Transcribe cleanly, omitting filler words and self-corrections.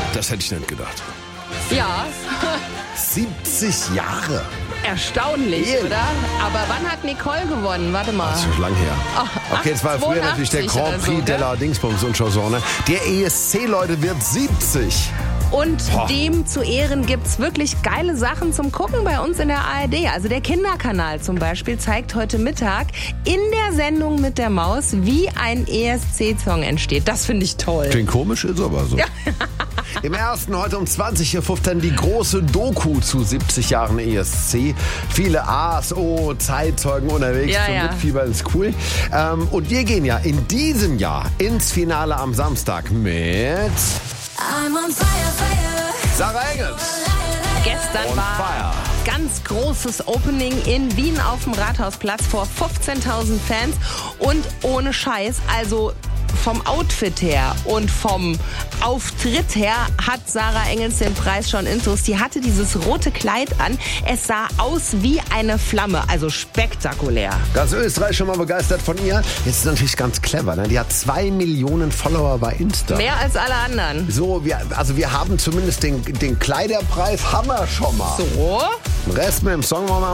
Das hätte ich nicht gedacht. Ja, 70 Jahre. erstaunlich, Ehrlich? oder? Aber wann hat Nicole gewonnen? Warte mal. Das ist schon lang her. Okay, das war früher 82 natürlich der Grand oder Prix so, gell? de la Dingsbums und Chansonne. Der ESC, Leute, wird 70. Und dem zu Ehren gibt's wirklich geile Sachen zum Gucken bei uns in der ARD. Also der Kinderkanal zum Beispiel zeigt heute Mittag in der Sendung mit der Maus, wie ein ESC-Song entsteht. Das finde ich toll. Klingt komisch, ist aber so. Ja. Im ersten heute um 20.15 Uhr die große Doku zu 70 Jahren ESC. Viele A's, O, Zeitzeugen unterwegs Ja, zum ja. Mitfiebern, ist cool. Und wir gehen ja in diesem Jahr ins Finale am Samstag mit I'm on fire, fire. Sarah Engels. Gestern On war fire. ganz großes Opening in Wien auf dem Rathausplatz vor 15.000 Fans und ohne Scheiß, also vom Outfit her und vom Auftritt her hat Sarah Engels den Preis schon intus. Die hatte dieses rote Kleid an. Es sah aus wie eine Flamme, also spektakulär. Ganz Österreich schon mal begeistert von ihr. Jetzt ist natürlich ganz clever. Ne? Die hat 2 Millionen Follower bei Insta. Mehr als alle anderen. So, wir haben zumindest den Kleiderpreis, haben wir schon mal. So. Den Rest mit dem Song wollen wir